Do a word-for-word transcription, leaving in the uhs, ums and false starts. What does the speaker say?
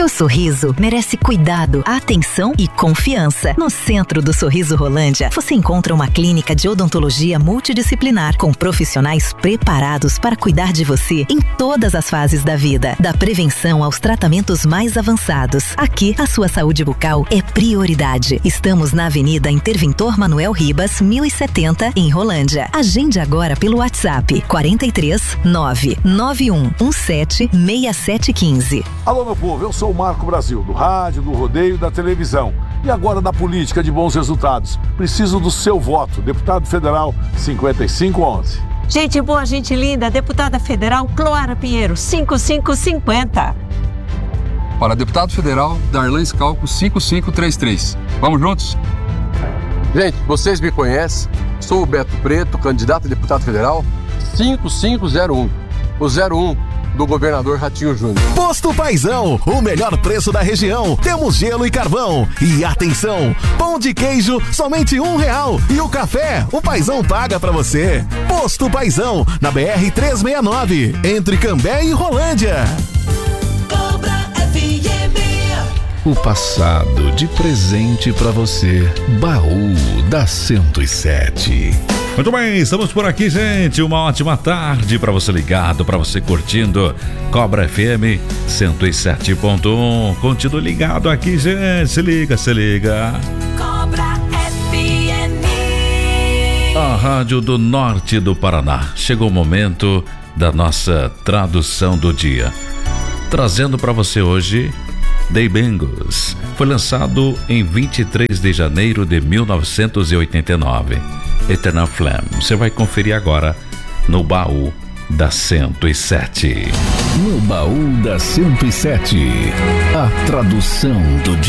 Seu sorriso merece cuidado, atenção e confiança. No Centro do Sorriso Rolândia, você encontra uma clínica de odontologia multidisciplinar com profissionais preparados para cuidar de você em todas as fases da vida, da prevenção aos tratamentos mais avançados. Aqui, a sua saúde bucal é prioridade. Estamos na Avenida Interventor Manuel Ribas, mil e setenta, em Rolândia. Agende agora pelo WhatsApp quarenta e três, nove nove um um sete, seis sete um cinco. Alô, meu povo, eu sou o Marco Brasil, do rádio, do rodeio e da televisão. E agora da política de bons resultados. Preciso do seu voto. Deputado Federal cinquenta e cinco onze. Gente boa, gente linda, deputada federal Cloara Pinheiro, cinquenta e cinco cinquenta. Para deputado federal, Darlan Scalco, cinquenta e cinco trinta e três. Vamos juntos? Gente, vocês me conhecem, sou o Beto Preto, candidato a deputado federal, cinquenta e cinco zero um. O zero um do governador Ratinho Júnior. Posto Paizão, o melhor preço da região. Temos gelo e carvão. E atenção, pão de queijo, somente um real. E o café, o Paizão paga pra você. Posto Paizão, na B R trezentos e sessenta e nove, entre Cambé e Rolândia. Cobra F M. O passado de presente pra você. Baú da cento e sete. Muito bem, estamos por aqui, gente. Uma ótima tarde para você ligado, para você curtindo Cobra F M cento e sete ponto um. Continue ligado aqui, gente. Se liga, se liga. Cobra F M. A Rádio do Norte do Paraná. Chegou o momento da nossa tradução do dia. Trazendo para você hoje Day Bengals. Foi lançado em vinte e três de janeiro de mil novecentos e oitenta e nove. Eternal Flame. Você vai conferir agora no Baú da cento e sete. No Baú da cento e sete, a tradução do dia.